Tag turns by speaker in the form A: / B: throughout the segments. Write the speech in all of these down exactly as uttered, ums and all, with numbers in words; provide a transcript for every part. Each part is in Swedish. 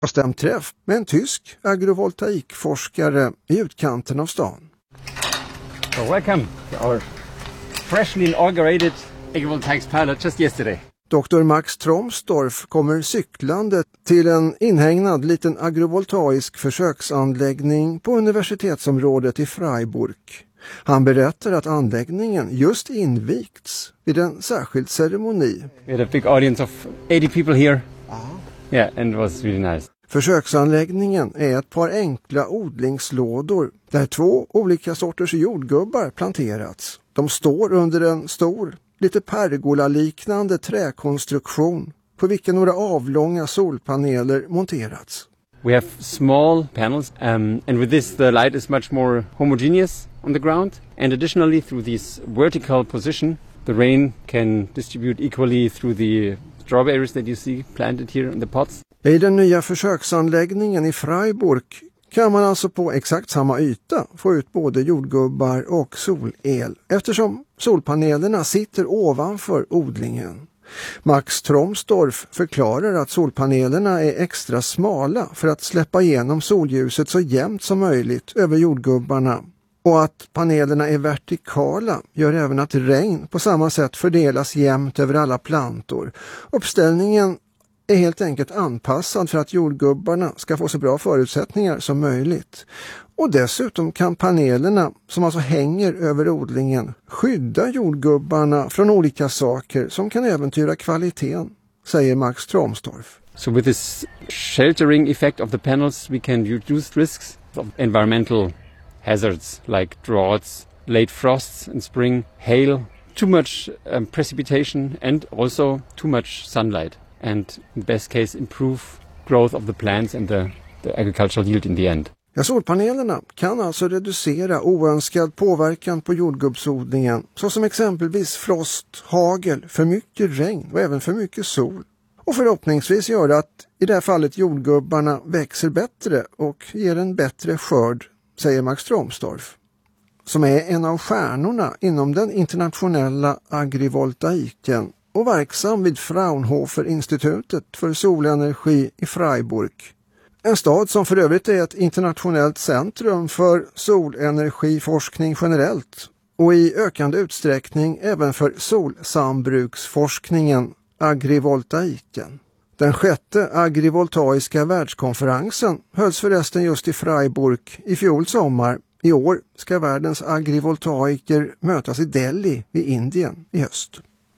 A: och stämträff med en tysk agrovoltaikforskare i utkanten av stan.
B: So welcome to our freshly inaugurated agrivoltaics pilot just yesterday.
A: doktor Max Tromsdorf kommer cyklande till en inhägnad liten agrovoltaisk försöksanläggning på universitetsområdet i Freiburg. Han berättar att anläggningen just invigts vid en särskild ceremoni.
B: We had a big audience of eighty people here. Yeah, and it was really nice.
A: Försöksanläggningen är ett par enkla odlingslådor där två olika sorters jordgubbar planterats. De står under en stor, lite pergola-liknande träkonstruktion på vilken några avlånga solpaneler monterats.
B: We have small panels um, and with this the light is much more homogeneous on the ground, and additionally through this vertical position the rain can distribute equally through the strawberries that you see planted here in the pots.
A: I den nya försöksanläggningen i Freiburg kan man alltså på exakt samma yta få ut både jordgubbar och solel eftersom solpanelerna sitter ovanför odlingen. Max Tromsdorf förklarar att solpanelerna är extra smala för att släppa igenom solljuset så jämnt som möjligt över jordgubbarna. Och att panelerna är vertikala gör även att regn på samma sätt fördelas jämnt över alla plantor. Uppställningen är helt enkelt anpassad för att jordgubbarna ska få så bra förutsättningar som möjligt. Och dessutom kan panelerna, som alltså hänger över odlingen, skydda jordgubbarna från olika saker som kan äventyra kvaliteten, säger Max Tromsdorf.
B: So with this sheltering effect of the panels we can reduce risks of environmental hazards like droughts, late frosts in spring, hail, too much um, precipitation and also too much sunlight. And in best case improve growth of the plants and the, the agricultural yield in the end.
A: Ja, solpanelerna kan alltså reducera oönskad påverkan på jordgubbsodlingen, såsom exempelvis frost, hagel, för mycket regn och även för mycket sol. Och förhoppningsvis gör det att i det här fallet jordgubbarna växer bättre och ger en bättre skörd, säger Max Tromsdorf, som är en av stjärnorna inom den internationella agrivoltaiken och verksam vid Fraunhofer-institutet för solenergi i Freiburg. En stad som för övrigt är ett internationellt centrum för solenergiforskning generellt och i ökande utsträckning även för solsambruksforskningen, agrivoltaiken. Den sjätte agrivoltaiska världskonferensen hölls förresten just i Freiburg i fjol sommar. I år ska världens agrivoltaiker mötas i Delhi i Indien i höst.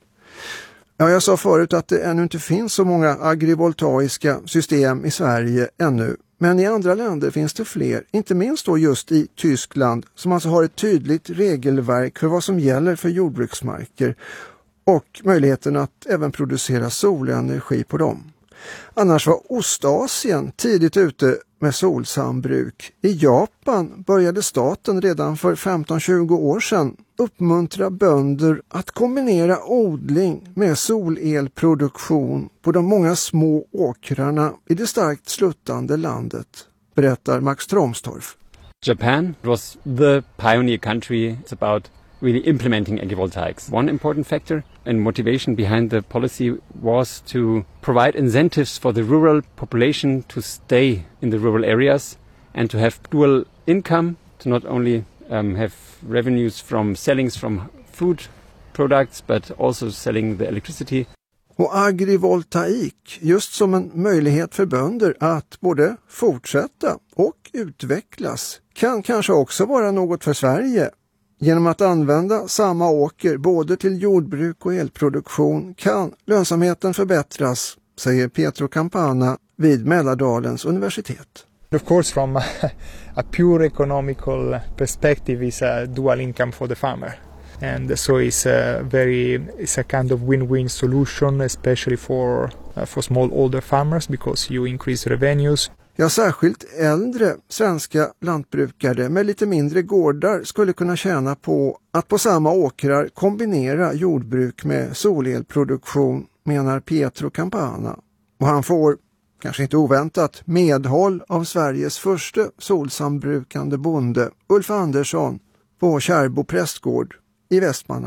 A: Ja, jag sa förut att det ännu inte finns så många agrivoltaiska system i Sverige ännu. Men i andra länder finns det fler, inte minst då just i Tyskland, som alltså har ett tydligt regelverk för vad som gäller för jordbruksmarker och möjligheten att även producera solenergi på dem. Annars var Ostasien tidigt ute med solsambruk. I Japan började staten redan för femton till tjugo år sedan uppmuntra bönder att kombinera odling med solelproduktion på de många små åkrarna i det starkt sluttande landet, berättar Max Tromsdorf.
B: Japan was the pioneer country. It's about really implementing agrivoltaics. One important factor and motivation behind the policy was to provide incentives for the rural population to stay in the rural areas and to have dual income, to not only um, have revenues from sellings from food products but also selling the electricity.
A: Och agrivoltaik just som en möjlighet för bönder att både fortsätta och utvecklas kan kanske också vara något för Sverige. Genom att använda samma åker både till jordbruk och elproduktion kan lönsamheten förbättras, säger Pietro Campana vid Mälardalens universitet.
C: Of course, from a, a pure economical perspective, is a dual income for the farmer. And so it's a very it's a kind of win-win solution, especially for uh, for small older farmers, because you increase revenues.
A: Ja, särskilt äldre svenska lantbrukare med lite mindre gårdar skulle kunna tjäna på att på samma åkrar kombinera jordbruk med solelproduktion, menar Pietro Campana. Och han får, kanske inte oväntat, medhåll av Sveriges första solsambrukande bonde, Ulf Andersson, på Kärrbo prästgård i Västmanland.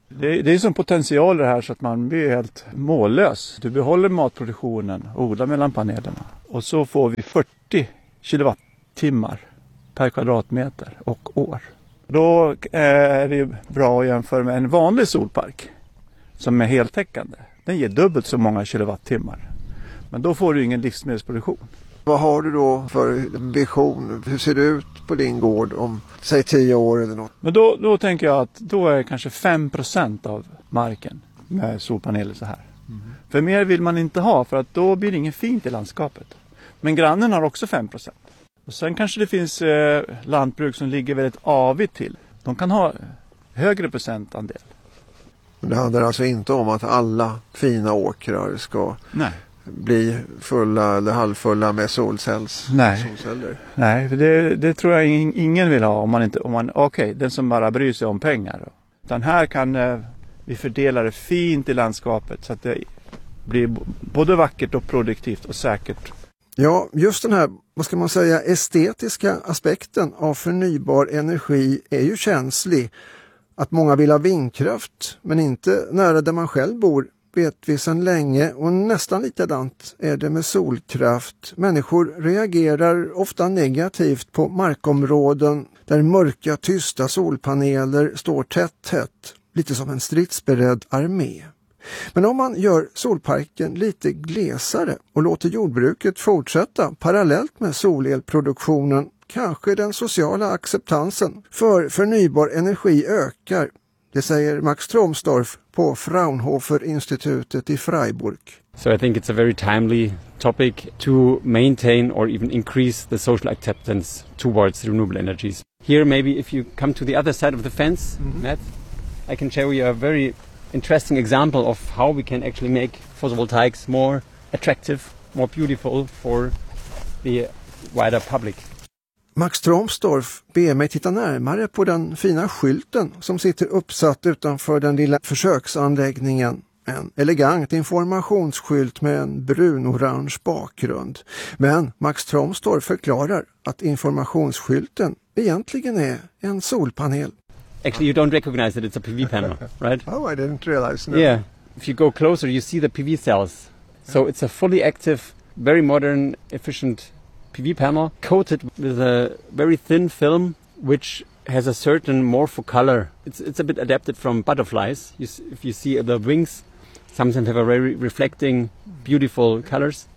D: Det är, det är som potential det här så att man blir helt mållös. Du behåller matproduktionen och odlar mellan panelerna. Och så får vi fyrtio kilowattimmar per kvadratmeter och år. Då är det bra att jämföra med en vanlig solpark som är heltäckande. Den ger dubbelt så många kilowattimmar. Men då får du ingen livsmedelsproduktion.
A: Vad har du då för vision? Hur ser det ut på din gård om, säg tio år eller något?
D: Men då, då tänker jag att då är kanske fem procent av marken med solpaneler så här. Mm. För mer vill man inte ha för att då blir det inget fint i landskapet. Men grannen har också fem procent. Och sen kanske det finns eh, lantbruk som ligger väldigt avigt till. De kan ha högre procentandel.
A: Men det handlar alltså inte om att alla fina åkrar ska
D: Nej.
A: bli fulla eller halvfulla med solcells,
D: Nej.
A: solceller?
D: Nej, för det, det tror jag ingen vill ha om man inte, om man, okej, okay, den som bara bryr sig om pengar. Då. Utan här kan eh, vi fördela det fint i landskapet så att det blir både vackert och produktivt och säkert.
A: Ja, just den här, vad ska man säga, estetiska aspekten av förnybar energi är ju känslig. Att många vill ha vindkraft, men inte nära där man själv bor, vet vi sedan länge, och nästan likadant är det med solkraft. Människor reagerar ofta negativt på markområden där mörka, tysta solpaneler står tätt tätt, lite som en stridsberedd armé. Men om man gör solparken lite glesare och låter jordbruket fortsätta parallellt med solelproduktionen, kanske den sociala acceptansen för förnybar energi ökar. Det säger Max Tromsdorf på Fraunhofer-institutet i Freiburg.
B: So I think it's a very timely topic to maintain or even increase the social acceptance towards renewable energies. Here maybe if you come to the other side of the fence, mm-hmm. Matt, I can show you a very interesting example of how we can actually make photovoltaics more attractive, more beautiful for the wider public.
A: Max Tromsdorf ber mig titta närmare på den fina skylten som sitter uppsatt utanför den lilla försöksanläggningen. En elegant informationsskylt med en brun-orange bakgrund. Men Max Tromsdorf förklarar att informationsskylten egentligen är en solpanel.
B: Actually, you don't recognize that it's a P V panel, right?
A: Oh, I didn't realize. No.
B: Yeah. If you go closer, you see the P V cells. So it's a fully active, very modern, efficient P V panel coated with a very thin film which has a certain morpho color. It's it's a bit adapted from butterflies. You, if you see the wings, sometimes have a very reflecting, beautiful colors.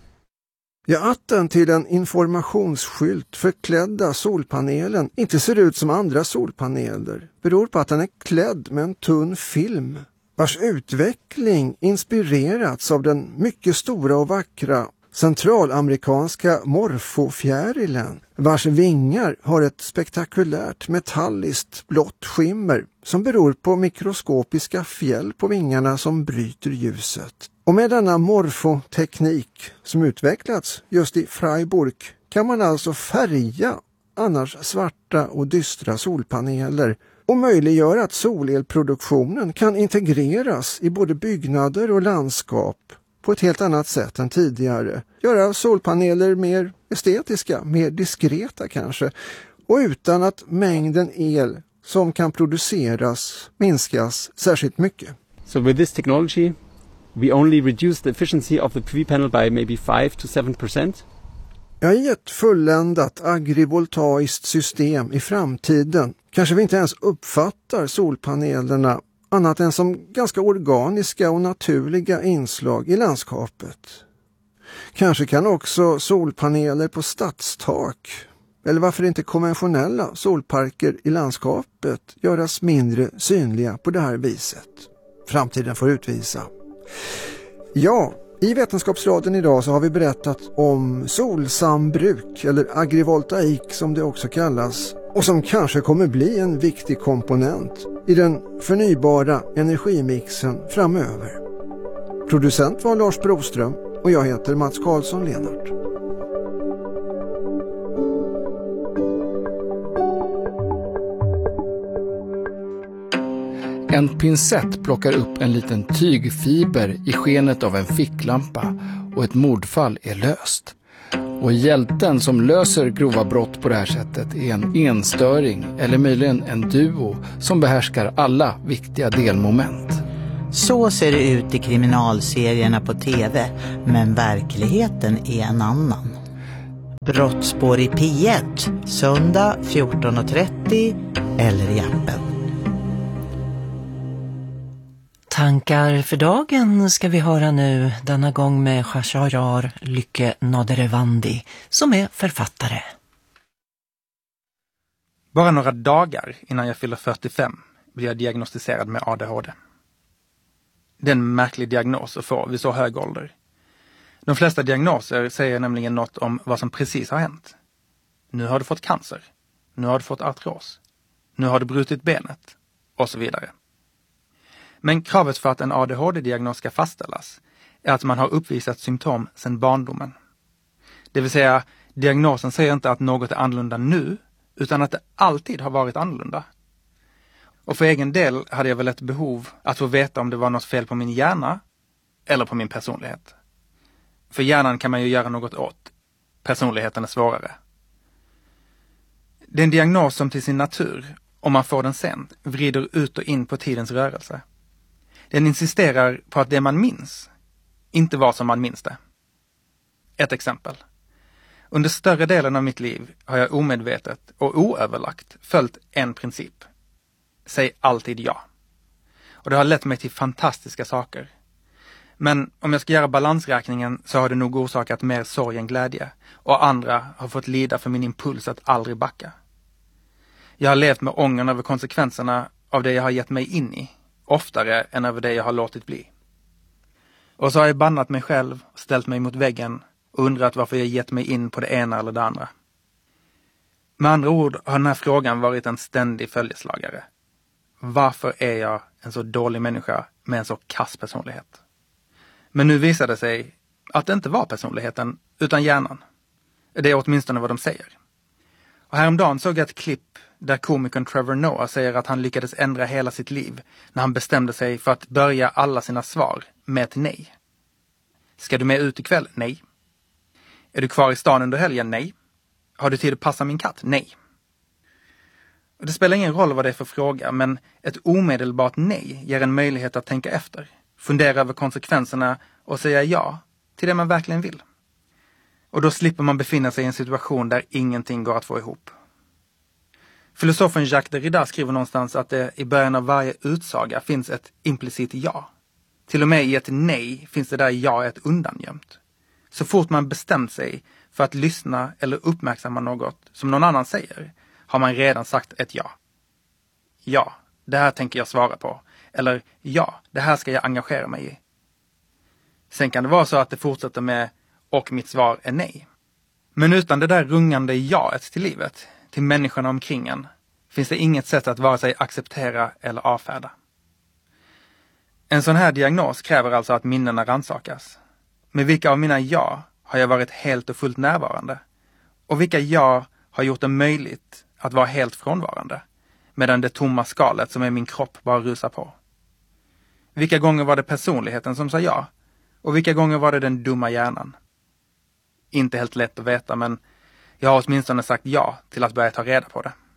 A: Ja, att den till en informationsskylt förklädda solpanelen inte ser ut som andra solpaneler beror på att den är klädd med en tunn film vars utveckling inspirerats av den mycket stora och vackra centralamerikanska morfofjärilen, vars vingar har ett spektakulärt metalliskt blått skimmer som beror på mikroskopiska fjäll på vingarna som bryter ljuset. Och med denna morfoteknik som utvecklats just i Freiburg kan man alltså färga annars svarta och dystra solpaneler och möjliggöra att solelproduktionen kan integreras i både byggnader och landskap på ett helt annat sätt än tidigare. Göra solpaneler mer estetiska, mer diskreta kanske, och utan att mängden el som kan produceras minskas särskilt mycket.
B: So with this technology we only reduce the efficiency of the P V panel by maybe five to seven percent.
A: Ja, i ett fulländat agrivoltaiskt system i framtiden kanske vi inte ens uppfattar solpanelerna annat än som ganska organiska och naturliga inslag i landskapet. Kanske kan också solpaneler på stadstak, eller varför inte konventionella solparker i landskapet, göras mindre synliga på det här viset. Framtiden får utvisa. Ja, i Vetenskapsradion idag så har vi berättat om solsambruk eller agrivoltaik som det också kallas, och som kanske kommer bli en viktig komponent i den förnybara energimixen framöver. Producent var Lars Broström och jag heter Mats Karlsson Lenart.
E: En pincett plockar upp en liten tygfiber i skenet av en ficklampa och ett mordfall är löst. Och hjälten som löser grova brott på det här sättet är en enstöring eller möjligen en duo som behärskar alla viktiga delmoment.
F: Så ser det ut i kriminalserierna på tv, men verkligheten är en annan. Brottsspår i P ett, söndag fjorton och trettio eller i appen.
G: Tankar för dagen ska vi höra nu, denna gång med Khashayar Lykke Naderevandi som är författare.
H: Bara några dagar innan jag fyller fyrtiofem blir jag diagnostiserad med A D H D. Det är en märklig diagnos att få vid så hög ålder. De flesta diagnoser säger nämligen något om vad som precis har hänt. Nu har du fått cancer. Nu har du fått artros. Nu har du brutit benet. Och så vidare. Men kravet för att en A D H D-diagnos ska fastställas är att man har uppvisat symptom sedan barndomen. Det vill säga, diagnosen säger inte att något är annorlunda nu, utan att det alltid har varit annorlunda. Och för egen del hade jag väl ett behov att få veta om det var något fel på min hjärna eller på min personlighet. För hjärnan kan man ju göra något åt. Personligheten är svårare. Det är en diagnos som till sin natur, om man får den sen, vrider ut och in på tidens rörelse. Den insisterar på att det man minns inte var som man minns det. Ett exempel. Under större delen av mitt liv har jag omedvetet och oöverlagt följt en princip. Säg alltid ja. Och det har lett mig till fantastiska saker. Men om jag ska göra balansräkningen så har det nog orsakat mer sorg än glädje. Och andra har fått lida för min impuls att aldrig backa. Jag har levt med ångern över konsekvenserna av det jag har gett mig in i. Oftare än över det jag har låtit bli. Och så har jag bannat mig själv, ställt mig mot väggen och undrat varför jag gett mig in på det ena eller det andra. Med andra ord har den här frågan varit en ständig följeslagare. Varför är jag en så dålig människa med en så kass personlighet? Men nu visar det sig att det inte var personligheten utan hjärnan. Det är åtminstone vad de säger. Och häromdagen såg jag ett klipp där komikern Trevor Noah säger att han lyckades ändra hela sitt liv när han bestämde sig för att börja alla sina svar med ett nej. Ska du med ut ikväll? Nej. Är du kvar i stan under helgen? Nej. Har du tid att passa min katt? Nej. Och det spelar ingen roll vad det är för fråga, men ett omedelbart nej ger en möjlighet att tänka efter, fundera över konsekvenserna och säga ja till det man verkligen vill. Och då slipper man befinna sig i en situation där ingenting går att få ihop. Filosofen Jacques Derrida skriver någonstans att det i början av varje utsaga finns ett implicit ja. Till och med i ett nej finns det där ja ett undangömt. Så fort man bestämt sig för att lyssna eller uppmärksamma något som någon annan säger har man redan sagt ett ja. Ja, det här tänker jag svara på. Eller ja, det här ska jag engagera mig i. Sen kan det vara så att det fortsätter med och mitt svar är nej. Men utan det där rungande jaet till livet, till människorna omkring en, finns det inget sätt att vare sig acceptera eller avfärda. En sån här diagnos kräver alltså att minnena rannsakas. Med vilka av mina ja har jag varit helt och fullt närvarande? Och vilka ja har gjort det möjligt att vara helt frånvarande, medan det tomma skalet som är min kropp bara rusar på? Vilka gånger var det personligheten som sa ja? Och vilka gånger var det den dumma hjärnan? Inte helt lätt att veta, men jag har åtminstone sagt ja till att börja ta reda på det.